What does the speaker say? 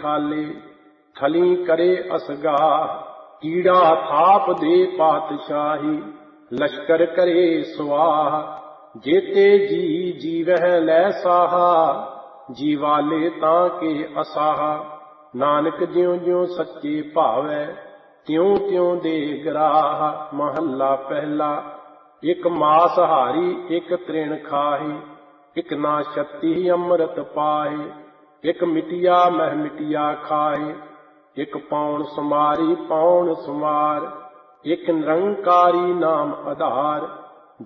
खाले। थली करे असगाह कीड़ा थाप दे पातशाही। लश्कर करे स्वाह जेते जी जीवह लै साहा। जीवाले तां के असाहा नानक ज्यों ज्यों सच्चे भावै त्यों त्यों दे गराह। महला पहला। एक मास हारी एक तृण खाही। एक ना छत्ती अमृत पाहे। एक मिटिया मह मिटिया खाए। एक पौन समारी पौन सुमार। एक निरंकारी नाम आधार।